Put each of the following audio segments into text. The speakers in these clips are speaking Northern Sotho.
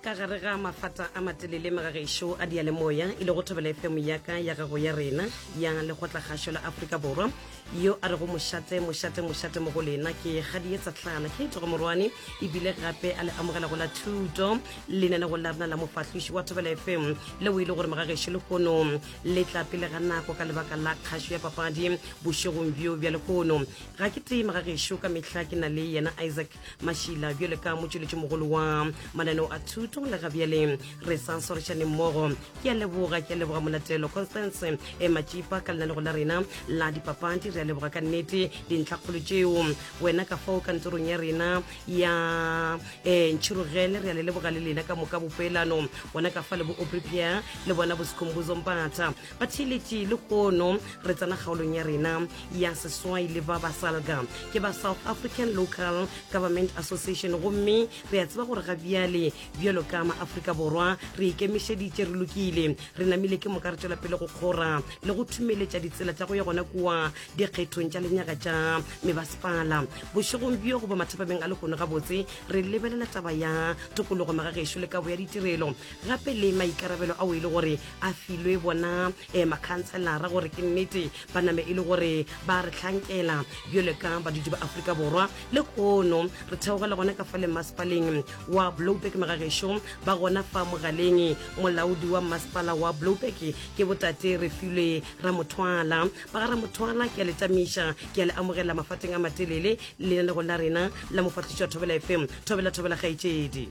ka gare ga mafata a matelele megagešo a dialemoya e le go thobela FM yaka ya gago ya rena ya lekgotlakgašo la Afrika Borwa yo a re go mošate mo go lena ke gadietsa tlala ke itogo morwane e bile gape a le amogela go la thuto lenane go la rena la mofahloši wa thobela FM le o ile gore megagešo le kono le tla pele ga nako ka lebaka la kgašo ya papadi bošegong bjo bja lekono ga ke tee megagešo ka mehla ke na le yena Isaac Mashila bjale ka motšweletši mogolo wa mananeo a thuto le ga bjale re sansorešane mmogo ke a leboga molatelo Constance Machipa ka lenane go la rena la dipapadi re a leboga ka nnete dintlhakgolo tšeo wena ka fao kantorong ya rena ya ntšhirogele re a le leboga le lena ka moka bopeelano bona ka fa le bo oprepia le bona bosikhombuzo mpata ba thiletše le kono re tsena kgaolong ya rena ya seswai le ba basalga ke ba South African Local Government Association gomme re a tseba gore ga bjale bjalo ka ma-Afrika Borwa re ikemišeditše re lokile re namile ke moka re tšwela pele go kgora le go thumeletša ditsela tša go ya gona kua dikgethong tša lenyaga tša mebasepala bošegong bjo goba mathapameng a le kono gabotse re lebelela taba ya tokologo magagešo le kabo ya ditirelo gape le maikarabelo ao e le gore a filwe bona makhanselara gore ke nnete ba name e le gore ba re tlhankela bjale ka badudi ba Afrika Borwa le kono re theogela gona ka fa le masepaleng wa Blouberg magagešo ba gona fa mogaleng molaodi wa masepala wa Blouberg ke botate re filwe Ramothwala ba ga Ramothwala ke a le tamiša ke a le amogela mafateng a matelele le le go la rena la mofahloši wa Thobela FM thobela kgaetšedi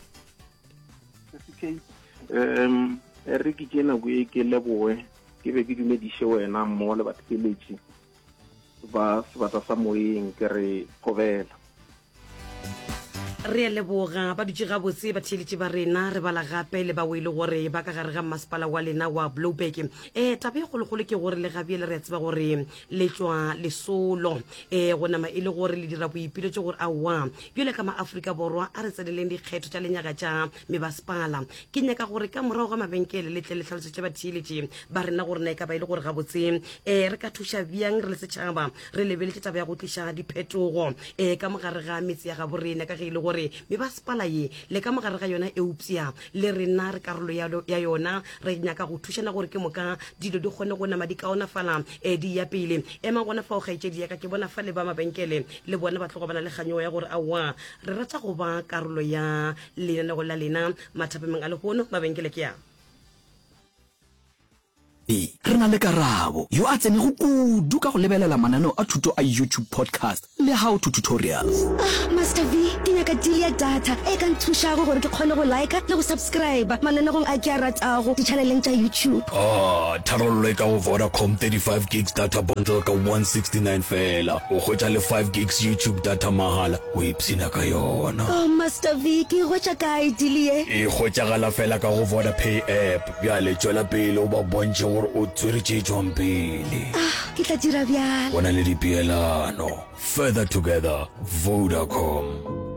re ke tsena go e ke leboe ke be ke dumediše wena mmogo le bathekeletši ba sebata sa moyeng ke re kobela re a leboga ba dutše gabotse ba theeletše ba rena re bala gape le ba o ile gore ba ka gare ga masepala wa lena wa Blouberg taba e kgolokgolo ke gore le gabiele re a tseba gore le tšwa lesolo go nama e le gore le dira boipiletšo gore aowa bjale ka ma-Afrika Borwa a re tseneleng dikgetho tša lenyaga tša mebasepala ke nyaka gore ka morago ga mabenkele le tle le tlhalosetše ba theeletše ba rena gore na e ka ba e le gore gabotse re ka thuša bjang re le setšhaba re lebeletše taba ya go tliša diphetogo ka mogare ga metse ya gaborena ka ge e le gore mebasepala ye le ka mogare ga yona eupsia le rena re karolo ya yona re nyaka go thušana gore ke moka dilo di kgone go nama di kaonafala di ya pele ema gona fa o kgaetšedi yaka ke bona fa le ba mabenkele le bona ba tlogo bana le kganyo ya gore aowa re rata go ba karolo ya lenanego la lena mathapameng a lehono mabenkele ke yang re na le Karabo yo a tsene go kudu ka go lebelela mananeo a thuto a YouTube podcast le how to tutorials Master V ke nyaka deal ya data e ka nthušago gore ke kgone go like le go subscribe mananegong a ke a ratago di-channeleng tša YouTube tharollo e ka go Vodacom 35 gigs data bundle ka 169 fela o hwetša le 5 gigs YouTube data mahala o ipsina ka yona Master V ke hwetša kae deal ye e hwetšagala fela ka go Vodapay app bjale tšwela pele o ba bontše gore o tsweretše tšwang pele ke tla dira bjalo bona le dipeelano further together Vodacom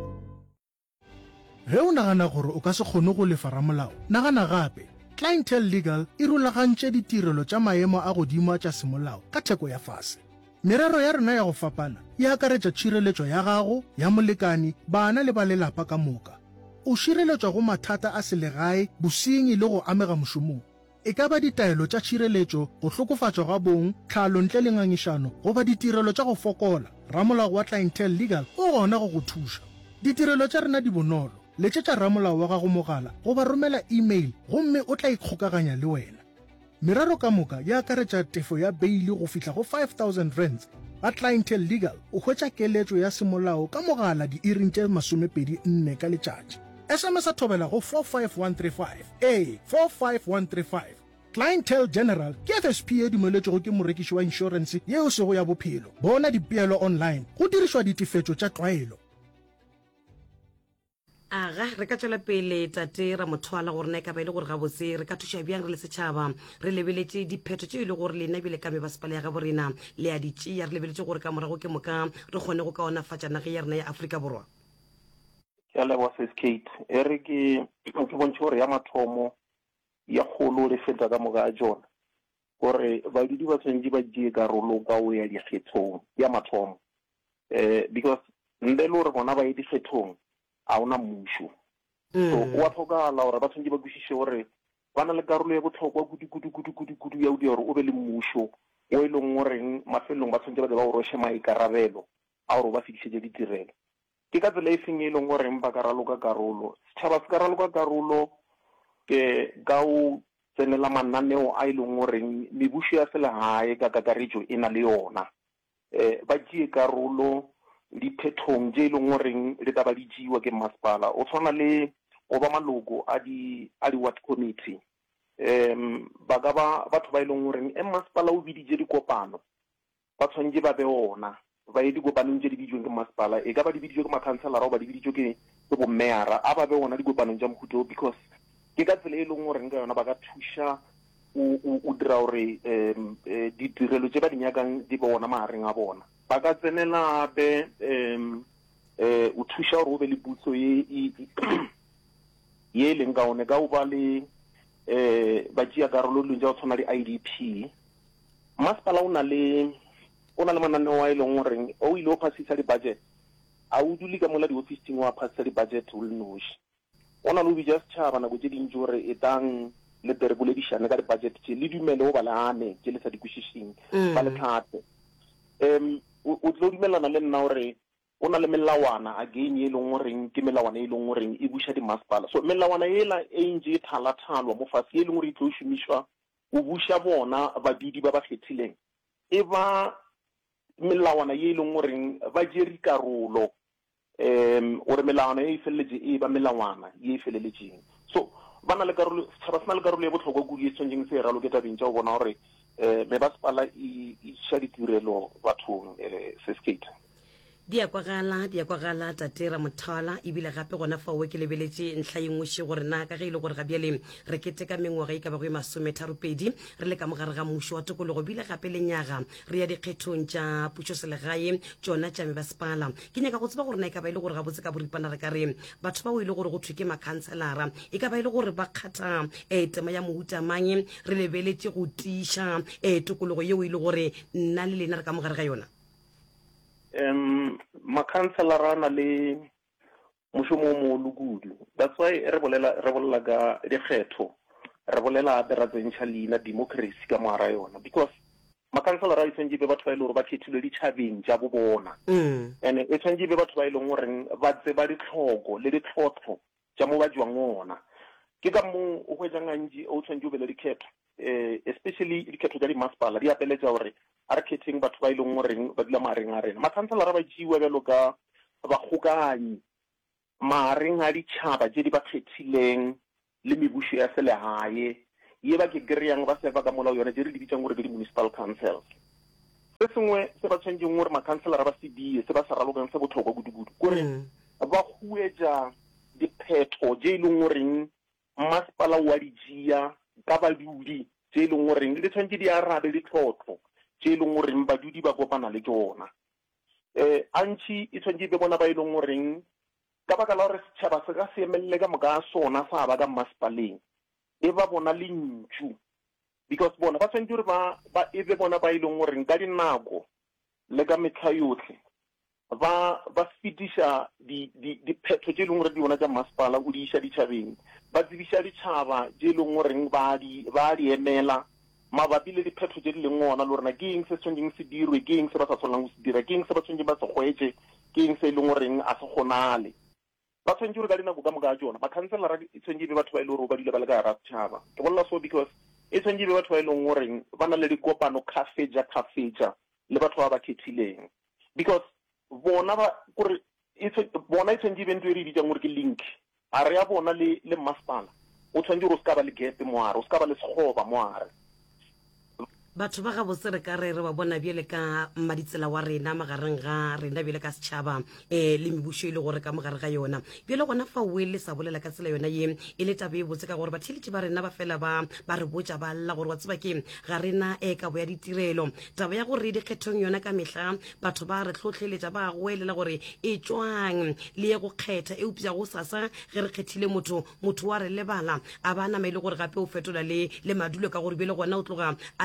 ge o nagana gore o ka se kgone go lefa ramolao nagana gape Clientele Legal e rulagantše ditirelo tša maemo a godimo tša semolao ka theko ya fase merero ya rena ya go fapana e akaretša tšhireletšo ya gago ya molekani bana le ba lelapa ka moka o šireletšwa go mathata a selegae bosenyi le go amega mošomong e ka ba ditaelo tša tšhireletšo go hlokofatšwa ga bong tlhalo ntle le ngangišano goba ditirelo tša go fokola ramolao wa Clientele Legal o gona go go thuša ditirelo tša rena di bonolo letšetša ramolao wa gago mogala goba romela email gomme o tla ikgokaganya le wena merero ka moka ya akaretša tefo ya beili go fihla go 5,000 rands ga Clientele Legal o hwetša keletšo ya semolao ka mogala di-iring tše 24 ka letšatši SMS a thobela go 45135 45135 Clientele General ke FSP e dumeletšego ke morekiši wa insurance yeo sego ya bophelo bona dipeelo online go dirišwa ditefetšo tša tlwaelo aga re ka tšwela pele tate Ramothwala gore na e ka ba e le gore gabotse re ka thuša bjang re le setšhaba re lebeletše dipheto tše e le gore lena bile ka mebasepala ya gaborena le a ditšea re lebeletše gore ka morago ke moka re kgone go kaonafatša nage ya rena ya Afrika Borwa ke a leboa Kate e re ke bontšhe gore ya mathomo ya kgolo le feta ka moka a jona gore badudi ba tshwanetse ba die karolo ka o ya dikgethong ya mathomo because ntle le gore bona ba ye dikgethong a ona mmušo so wa tlhokala gore ba tshwanetse ba kwešiše gore ba na le karolo ya botlhokwa kudu ya udi gore o be le mmušo o e leng goreng mafelelong ba tshwanetse ba ba goroshe maikarabelo a gore ba fedišetse ditirelo ke ka tsela e feng e leng goreng ba ka raloka karolo setšhaba se ka raloka karolo ke ka o tsenela mananeo a e leng goreng mebušo ya selegae ka kakaretšo e na le yona ba tšee karolo diphethong tše e leng goreng le taba di tšewa ke masepala o tshwana le go ba maloko a di-ward committee ba ka ba batho ba e leng goreng masepala o biditše dikopano ba tshwanetse ba be ona ba ye dikopanong tše di biditšweng ke masepala e ka ba di biditšwe ke makhanselara o ba di biditšwe ke bommeara a ba be ona dikopanong tša mohuto because ke ka tsela e leng goreng ka yona ba ka thuša o dira gore ditirelo tše ba di nyakang di bona magareng a bona ba ka tsenela be o thuša gore o be le putso ye e leng ka one ka o ba le ba tšea karolo leng tša go tshwana le IDP masepala o na le mananeo a e leng goreng o ile o phasisa di-budget a o dule ka mola di-officing wa phasisa di-budget o le noši o na le o bija setšhaba nako tše dintši gore e tang le tereboledišane ka di-budget tše le dumele o ba le ane tše le sa di kwešišing ba le tlhate o tlo dumelana le nna gore o na le melawana again e leng goreng ke melawana e leng goreng e buša dimasepala so melawana ela e ntse e thalathalwa mo fase e leng gore e tlo šomišwa o buša bona babidi ba ba kgethileng e ba melawana ye e leng goreng ba jere karolo gore melawana e e feleletše e ba melawana ye e feleletšeng so ba na le karolo setšhaba se na le karolo ya botlhokwa kudu e tshwantseng se e ralo ke tabeng tša go bona gore mebasepala e ša ditirelo bathong se skate di a kwagala tatera mothala ebile gape gona fa o ke lebeletše ntlha ye ngwešo gore na ka ge e le gore ga bjale re keteka mengwaga e ka bago e 32 re le ka mogare ga mmušo wa tokologo bile gape lenyaga re ya dikgethong tša pušoselegae tšona tša mebasepala ke nyaka go tseba gore na e ka ba e le gore ga botse ka boripana re ka re batho ba o ile gore go thwe ke makhanselara e ka ba e le gore ba kgatha tema ya mohutamang re lebeletše go tiiša tokologo yeo e le gore nna le lena re ka mogare ga yona makhanselara na le mošomo o mogolo kudu that's why re bolela ka dikgetho re bolela gape ra tsentšha leina democracy ka mogara yona because makhanselara e tshwanetse be batho ba e le gore ba khethilwe ditšhabeng tša bo bona and e tshwanetse be batho ba e leng goreng ba tseba ditlhoko le ditlhotlho tša mo ba jwang ona ke ka mo o hwetša gantši o tshwanetse o bele dikgetho especially dikgetho tša dimasepala di apeletša gore a re khetheng batho ba e leng goreng ba dula magareng a rena makhanselara ba tšewa bjalo ka bagokanyi magareng a ditšhaba tše di ba kgethileng le mebušo ya selegae ye ba ke kry-ang ba seba ka molao yona tše re di bitsang gore ke di-municipal councils se sengwe se ba tshwanetseng gore makhanselara ba se die se ba sa ralokang se botlhokwa kudu-kudu kore ba huetša diphetho tše e leng goreng masepala wa di tšea ka badudi tše e leng goreng le tshwanetse di arabe ditlhotlho tše e leng goreng badudi ba kopana le tsona antši e tshwanetse be bona ba e leng goreng ka baka la gore setšhaba se ka se emelele ka moka sona sa ba ka masepaleng e ba bona le ntšu because bona ba tshwanetse gore ba e be bona ba e leng goreng ka dinako le ka metlha yotlhe ba fetiša diphetho tše e leng gore di bona tša masepala o di iša ditšhabeng ba tsebiša ditšhaba tše e leng goreng ba di emela mabapi le diphetho tše di leng gona le gorena ke eng se tshwantseng se dirwe ke eng se ba sa tshwanelang go se dira ke eng se ba tshwantseng ba se kgwetše ke eng se e leng goreng a se kgonale ba tshwanetse gore ka dinako ka moka a tsona makhanselara e tshwanetse be batho ba e le gore ba dula ba le ka gara setšhaba ke bolela so because e tshwanetse be batho ba e leng goreng ba na le dikopano kgafetša le batho ba ba khethileng because bona e tshwanetse be ntho e re bitsang gore ke link a re ya bona le masepala o tshwanetse gore o se ka ba le gepe moare o se ka ba le sekgoba moare batho ba gabotse re ka re ba bona bjele ka mmaditsela wa rena magareng ga rena bjele ka setšhaba le mebušo e le gore ka mogare ga yona bjele gona fa o le sa bolela ka tsela yona ye e le tabe e botse ka gore batheletši ba rena ba fela ba re botša ba lla gore wa tseba ke ga rena kabo ya ditirelo taba ya gore dikgethong yona ka mehla batho ba re tlhotlheletša ba goelela gore e tswang le ye go kgetha e upša go sasa ge re kgethile motho wa re lebala a ba nama e le gore gape o fetola le madulo ka gore bjele gona o tloga a namele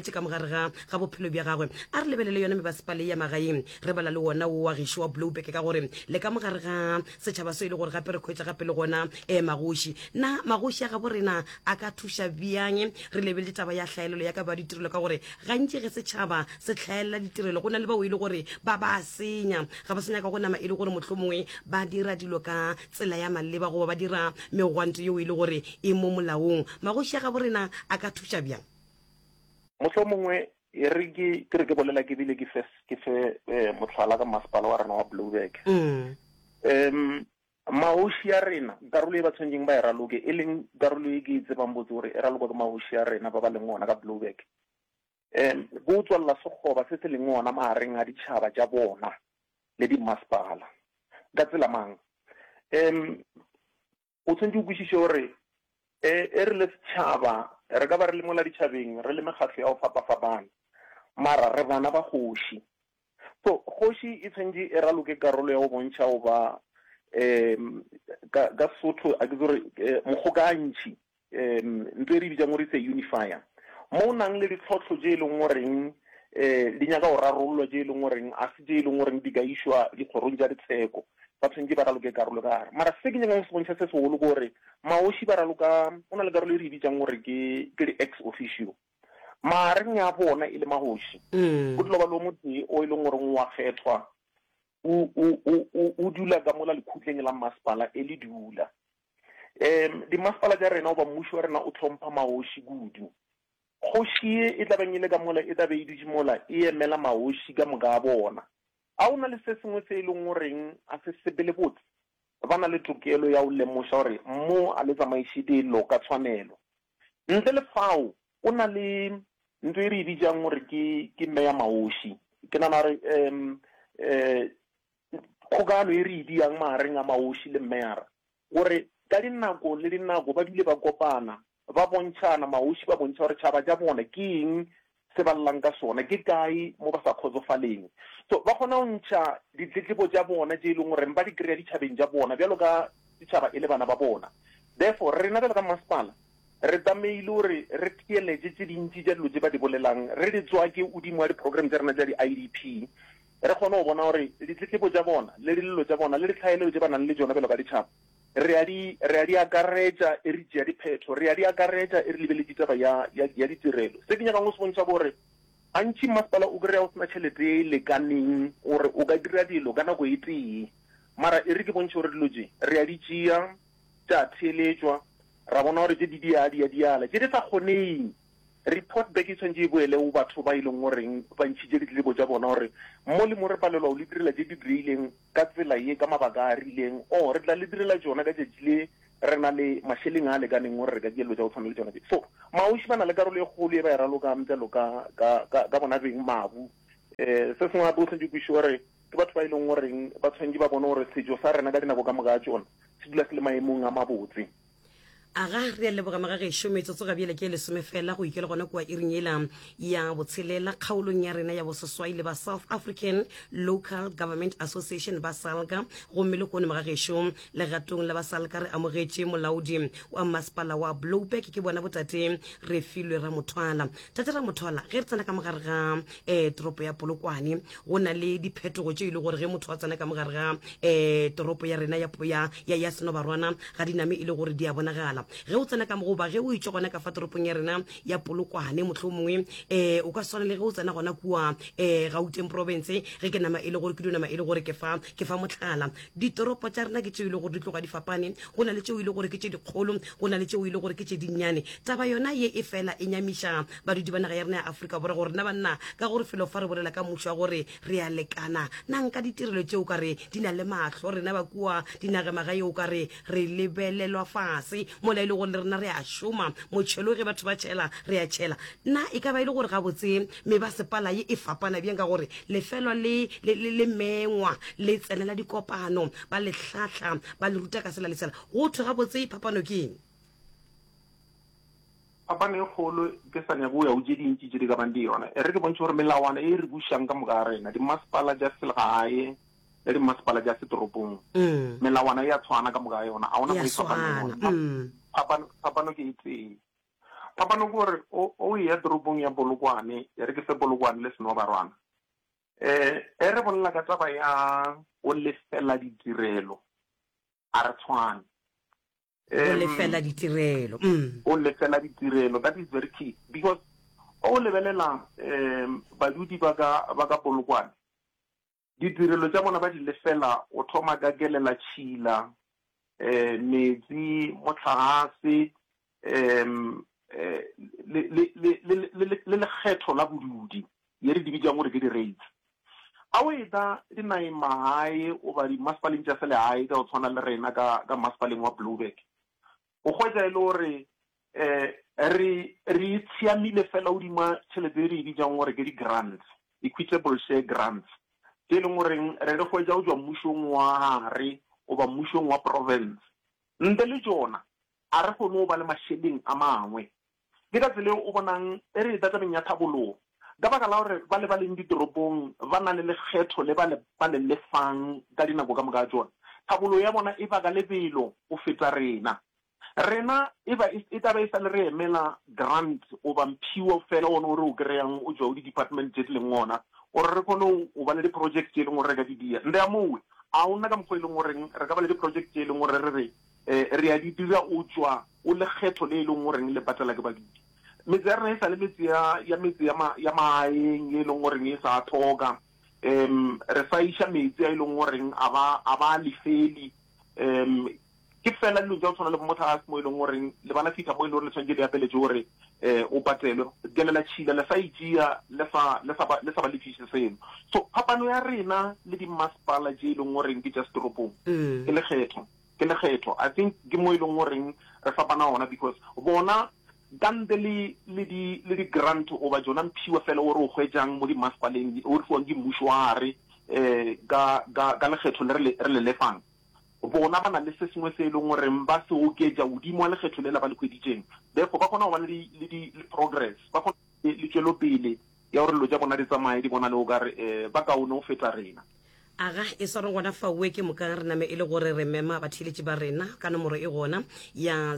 lebeletse ka mogare ga bophelo bja gagwe a re lebelele yona mebasepale ya magaeng re bala le wona wa gešo wa Blouberg ka gore le ka mogare ga setšhaba se e le gore gape re kgwetsa gape le gona magoši na magoši a ga borena a ka thuša bjang re lebeletse taba ya hlaelelo ya ka ba ditirelo ka gore gantši ge setšhaba se hlaelela ditirelo go na le bao e le gore ba senya ga ba senya ka go nama e le gore mohlomongwe ba dira dilo ka tsela ya maleba go ba dira megwanto yeo e le gore e mo molaong magoši a ga borena a ka thuša bjang mohlomongwe e re ke bolela ke bile ke fe motlhala ka masepala wa rena wa Blouberg magoši a rena karolo e ba tshwantseng ba e raloke e leng karolo e ke e tsebang botse gore e raloka ke magoši a rena ba ba leng ona ka Blouberg go tswalela sekgoba se se leng ona magareng a ditšhaba tša bona le dimasepala ka tsela mang o tshwanetse o kwešiše gore e re le setšhaba re ka ba re le mola ditšhabeng re le mekgatlho ya go fapafapana mara re bana ba kgoši so kgoši e tshwanetse e raloke karolo ya go bontšha go ba ka Sotho a ke gore mogokantši ntho e re bitsang gore se unifier mo nang le ditlhotlho tse e leng goreng di nyaka go rarollwa tse e leng goreng a se tse e leng goreng di ka išwa dikgorong tša ditsheko ba tshwanetse ba raloke karolo ka gare mara se ke nyakang se bontšha se segolo ke gore magoši ba raloka o na le karolo e re bitsang gore ke di-ex officio maareng ya bona e le magoši go tlo ba le motse o e leng gore wa kgethwa o dula ka mola lekhutleng la masepala e le dula dimasepala tša rena o ba mmušo wa rena o tlhompha magoši kudu kgoši e tla beng e le ka mola e tla be e dutse mola e emela magoši ka moka a bona a o na le se sengwe se e leng goreng a se sepele botse ba na le tokelo ya go lemoša gore mo a le tsamaiše dilo ka tshwanelo ntle le fao o na le ntho e re e bitsang gore ke mme ya magoši ke nana gore kgokano e re e diang magareng a magoši le mmeyara gore ka dinako le dinako ba bile ba kopana ba bontšhana magoši ba bontšha gore tšhaba tša bona ke eng se ba llang ka sona ke kae mo ba sa kgotsofaleng so ba kgona go ntšha ditletlebo tša bona tše e leng gore ba di kry-a ditšhabeng tša bona bjalo ka ditšhaba e le bana ba bona therefore rena bjalo ka masepala re tlameile gore re theeletse tše dintši tša dilo tše ba di bolelang re di tswa ke odimo ya di-program tša rena tša di-IDP re kgone go bona gore ditletlebo tša bona le dilelo tša bona le ditlhaelelo tše ba nang le tsona bjalo ka ditšhaba re a di akaretša e re tšea diphetho re a di akaretša e re lebeletse taba ya ditirelo se ke nyakang go se bontšha gore gantši masepala o kry-a go sena tšhelete e lekaneng gore o ka dira dilo ka nako e tee mara e re ke bontšhe gore dilo tše re a di tšea tša theeletšwa ra bona gore tše di diala tše di sa kgoneng report back e tshwanetse e boele o batho ba e leng goreng ba ntšhitše ditlebo tša bona gore mo le mo re palelwa o le direla tše di direileng ka tsela ye ka mabaka a rileng o re tla le direla tšona ka tšatši le re na le mašeleng a lekaneng gore re ka dielo tša go tshwana le tšona so magoši ba na le karolo e kgolo e ba e ralokang bjalo ka bona beng mabu se sengwe gape o tshwanetse kweše gore ke batho ba e leng goreng ba tshwanetse ba bone gore setšo sa rena ka dinako ka moka a tšona se dula se le maemong a mabotse aga re a leboga maga gešo metsotso ga bjele ke lesome fela go ikela gona kua iring ela ya botshelela kgaolong ya rena ya boseswai le ba South African Local Government Association ba SALGA gomme le kone maga gešo legatong la ba SALGA re amogetše molaodi wa masepala wa Blouberg ke bona botate re filwe Ramothwala tate Ramothwala ge re tsena ka mogare ga toropo ya Polokwane go na le diphetogo tše e le gore ge motho a tsena ka mogare ga toropo ya rena ya Senobarwana ga diname e le gore di a bonagala ge o tsena ka mogoba ge o itse gona ka fa toropong ya rena ya Polokwane mohlomongwe o ka swana le ge o tsena gona kua Gauteng province ge ke nama e le gore ke dinama e le gore ke fa motlhala ditoropo tša rena ke tšeo e le gore di tloga di fapane go na le tšeo e le gore ke tše dikgolo go na le tšeo e le gore ke tše dinnyane taba yona ye e fela e nyamiša badudi ba naga ya rena ya Afrika Borwa gore na banna ka gore felo fa re bolela ka mmušo wa gore re a lekana na nka ditirelo tšeo ka re di na le mahlo rena ba kua dinagemagae o ka re lebelelwa fase mola e le gore le rena re a šoma motšhelo ge batho ba tšhela re a tšhela na e ka ba e le gore ga botse mebasepala ye e fapana bjang ka gore lefelwa le mengwa le tsenela dikopano ba le hlahla ba le ruta ka sela le sela go thwe ga botse phapano ke eng phapano e kgolo ke sa nyako ya o tše dintši tše di ka bang di yona e re ke bontšhe gore melawana e re bušang ka moka rena dimasepala tša selegae le dimasepala tša setoropong melawana e a tshwana ka moka yona a ona mo e phapano ke itseng phapano gore o ya toropong ya Polokwane ya re ke se Polokwane le Senobarwana re bolela ka taba ya o lefela ditirelo a re tshwane o lefela ditirelo o lefela ditirelo, that is very key because o lebelela badudi ba ka Polokwane ditirelo tsa bona ba di lefela o thoma ka kelela tshila metsi motlhagase le lekgetho la bodudi ye re di bitsang gore ke di-rates a o eta di nae mahae o ba di masepaleng tša selehae ka o tshwana le rena ka masepaleng wa Blueberg o kgwetsa e le gore re itshiamile fela o dima tšhelete e re bitsang gore ke di-grants, equitable share grants tse e leng goreng re kgwetsa o tswa mmušong wa gare o ba mmušong wa province ntle le tsona a re kgone o ba le mašheleng a mangwe ke ka tsela o bonang e re tatabeng ya tlhabologo ka baka la gore ba le ba leng ditoropong ba na le lekgetho le ba le lefang ka dinako ka moka tsona tlhabologo ya bona e baka lebelo o feta rena e taba e sa le re emela grant o ba mphiwo fela one gore o kry-ang o tswa o di-department tse di leng gona gore re kgone o ba le di-project tse e leng gore re ka di dia nde ya mowe a ona ka mokgwa e leng goreng re ka ba le di-project tse e leng gore re a di dira o tswa o lekgetho le e leng goreng le patela ke badudi metsi ya rena e sa le metsi ya maeng e leng goreng e sa thoka re sa iša metsi a e leng goreng a ba lefeli ke fela dilo tsa o tshwana le motlhagase mo e leng goreng le bana fitlha mo e leng gore le tshwanetse di apeletse gore o patelwe kelela tšhila le sa ijea le sa ba lefiše seno so phapano ya rena le dimasepala tse e leng goreng ke tša setoropong ke lekgetho I think ke mo e leng goreng re fapana ona because bona kante le di-grant o ba jona mphiwa fela gore o kgwetsang mo dimasepaleng o re fiwang ke mmušo wa gare ka lekgetho le re le lefang bona ba na le se sengwe se e leng gore ba se oketsa godimo wa lekgetho le la ba le kgweditseng therefore ba kgona go ba le progress ba kgona le tswelopele ya gore lo tsa bona di tsamaye di bona le o kare ba kaone o feta rena aga e sa re gona fauwe ke moka re name e le gore re mema batheletši ba rena ka nomoro e gona ya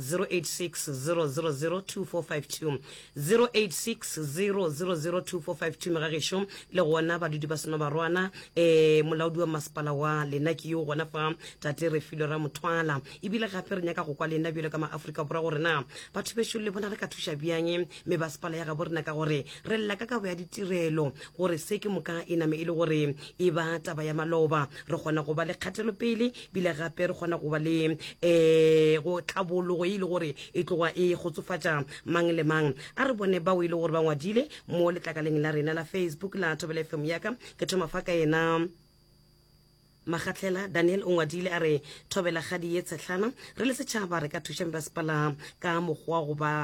0860002452 0860002452 megagešo le gona badudi ba Senobarwana molaodi wa masepala wa lena ke yo gona fa tate re filo ra Mothwala ebile gape re nyaka go kwa lena bjelo ka maAfrika Borwa gore na batho bešo le bona re ka thuša bjang me basepala ya ga borena ka gore re lla ka bo ya ditirelo gore se ke moka e name e le gore e ba taba ya loba re kgona go ba le kgatelo pele bile gape re kgona go ba le go tlhabologo e le gore e tloga e gotsofatša mang le mang a re bone ba o ile gore ba ngwadile mo letlakaleng la rena la Facebook la Thobela FM yaka ke thoma fa ka ena Magatlela Daniel o ngwadile a re Thobela gadi ye tshetlana re le setšhaba re ka thuša mbasepala ka mogwa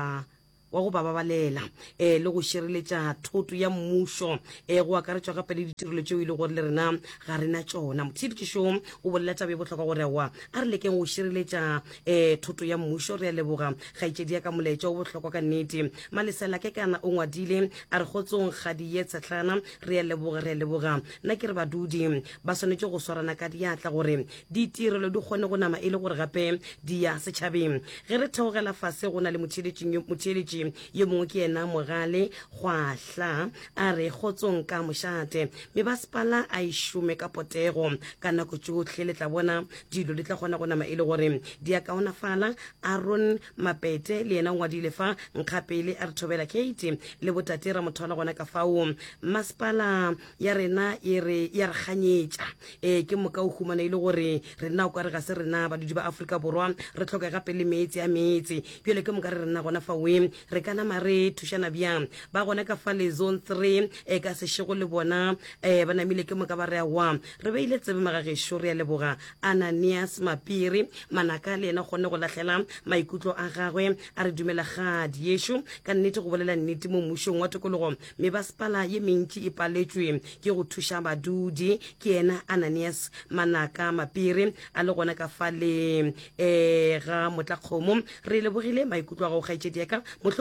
wa go ba babalela le go šireletša thoto ya mmušo go akaretswa gape le ditirelo tšeo e le gore le rena ga rena tšona mothedikišo o bolela tabe botlhokwa gore wa a re lekeng go šireletša thoto ya mmušo re a leboga kgaetšedi ya ka molaetša o botlhokwa ka nnete malesela ke kana o ngwadile a re kgotsong gadi ye tshetlana re a leboga nna ke re badudi ba swanetše go swarana ka diatla gore ditirelo di kgone go nama e le gore gape di ya setšhabeng ge re theogela fase go na le motheletši yo mongwe ke ena Mogale Gwaahla a re kgotsong ka mošate me basepala a išome ka potego ka nako tšotlhe le tla bona dilo le tla kgona go nama e le gore di a kaonafala Aaron Mapete le ena ngwadile fa nkgapele a re Thobela Kate le botate ra Mothola gona ka fao masepala ya rena ya re ganyetša ke moka o humana e le gore rena o ka re ga se rena badudi ba Afrika Borwa re tlhoka gape le metsi a metsi bjale ke moka re rena gona fawe re kana mare thušana bjang ba gona ka fa le zone 3 ka sešego le bona ba namile ke moka ba re wa re beile tsebe magagešo re a leboga Ananias Mapiri manaka le ena gone go lahlela maikutlo a gagwe a re dumela gadi yešo ka nnete go bolela nnete mo mmušong wa tokologo me basepala ye mentši e paletšwe ke go thuša badudi ke ena Ananias Manaka Mapiri a le gona ka fa le ga Motlakgomo re lebogile maikutlo a go kgaetšedi ya ka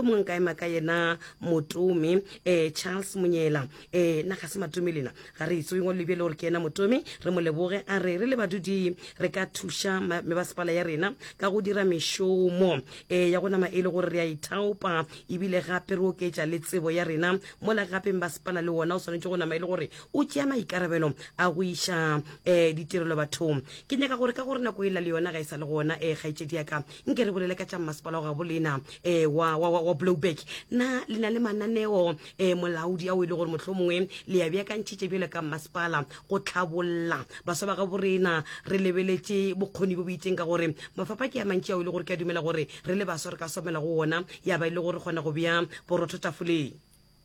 mohlomong ka ema ka yena Motomi Charles Munyela na ga se Matomi lena ga re itse ngwe le bile gore ke yena Motomi re mo leboge a re le badudi re ka thusha mebasepala ya rena ka go dira meshomo ya gona maele gore re a ithaopa ebile gape re oketša le tsebo ya rena mola gape mbasepala le wona o swanetse gona maele gore o tšea maikarabelo a go iša ditirelo bathong ke nyaka gore ka gore nako e la le yona ga e sa le gona kgaetšedi yaka nke re bolele ka tša masepala go ga bolena wa Blowback na le na le mananeo molaodi a o ile gore mohlomongwe le ya beakantšhitše bjale ka masepala go tlhabolla baswa ba ga borena re lebeletše bokgoni bo bo itseng ka gore mafapha ke a mantši a o ile gore ke a dumela gore re le baswa re ka somela go ona ya ba ile gore kgona go bea borotho tafoleng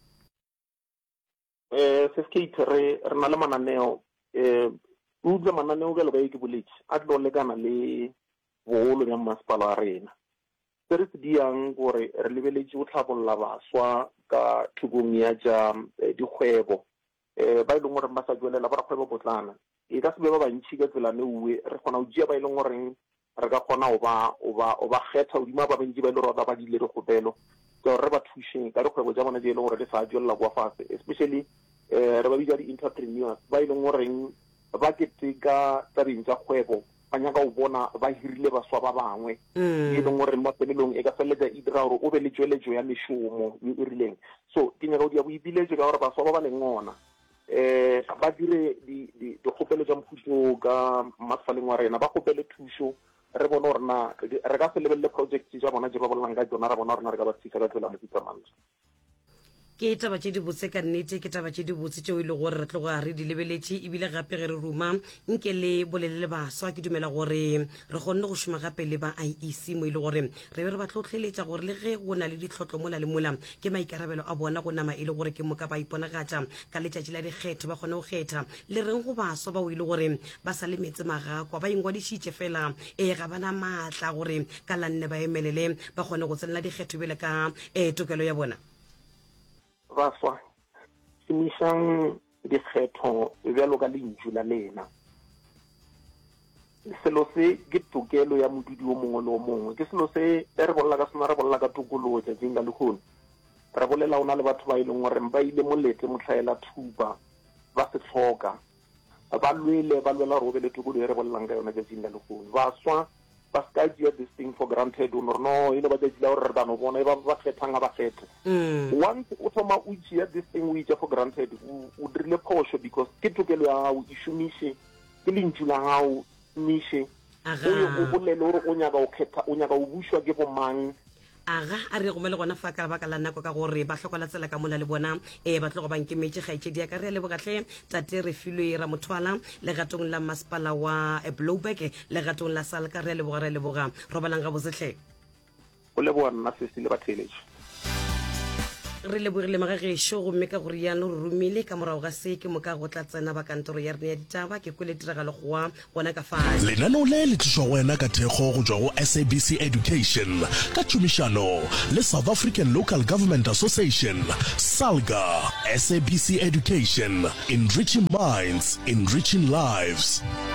Seskate re na le mananeo utlwa mananeo bjalo ka e ke boletše a tlo lekana le bogolo bja masepala a rena se re se diang gore re lebeletše go tlhabolola baswa ka thokong ya tša dikgwebo ba e leng gore ba sa tswelela ba rakgwebo potlana e ka se be ba bantšhi ka tselane uwe re kgona go tšea ba e leng goreng re ka kgona o ba kgetha godimo ba bantši ba e le gore ba dile dikgopelo so re ba thuše ka dikgwebo tša bona di e leng gore di sa tswelela kwa fase especially re ba bitša di-entrepreneurs ba e leng goreng ba keteka tabeng tša kgwebo ba nyaka go bona ba hirile baswa ba bangwe e leng gore mafelelong e ka feleletša e dira gore o be le tšweletšo ya mešomo e e rileng so ke nyaka go dia boipiletše ka gore baswa ba ba leng ona ba dire dikgopelo tša mphutso ka masefaleng wa rena ba kgopele thušo re bone gore na re ka se lebelele project tša bona tše ba bolelang ka tsona re bona gore na re ka ba thuša ka tsela mofutamantso ke taba tše di botse ka nnete ke taba tše di botse tšeo e le gore re tloga re di lebeletše ebile gape ge re ruma nke le bolele le baswa ke dumela gore re kgonne go šoma gape le ba IEC mo e le gore re be re ba tlhotlheletša gore le ge go na le ditlhotlo mola le mola ke maikarabelo a bona go nama e le gore ke moka ba iponagatša ka letšatši la dikgetho ba kgone go kgetha le reng go baswa ba o ile gore ba sa le metse magakwa ba ingwadišitše fela ga bana maatla gore ka lanne ba emelele ba kgone go tsenelela dikgetho bele ka tokelo ya bona baswa šomišang dikgetho bjalo ka lentšu la lena selo se ke tokelo ya modudi o mongwe le o mongwe ke selo se re bolela ka sona re bolela ka tokologo tšatšing la lekgono re bolela o na le batho ba e leng gore ba ile molete motlhaela thupa ba se tlhoka ba lwela gore o be le tokolo e re bolelang ka yona tšatšing la lekgono baswa ba ska dia this thing for granted o no ile ba tšatšila gore re bano bona ba kgethang a ba kgethe once o thoma o tšea this thing o itša for granted o dirile phošo because ke tokelo ya gago e šomiše ke lentšu la gago šomiše o bolele gore o nyaka o kgetha o nyaka o bušwa ke bomang aga a re gomele gona fa ka baka la nako ka gore ba hlokola tsela ka mona le bona ba tlogo ba nkemetse kgaetšedi ya ka re le bogatlhe tate re filwe ra mothwala le gatong la masepala wa Blowback le gatong la Salka re le boga robalang ga bosetlhe o le bona se se le batheletše re le bogile magagešo gomme ka gore yana re rumile ka morago ga se ke moka go tla tsena ba kantoro ya rena ya ditaba ke kwele tiragalo goa bona ka fase lenaneo le le tšwa go wena ka thekgo go tšwa go SABC Education ka tšhomišano le South African Local Government Association SALGA. SABC Education, enriching minds, enriching lives.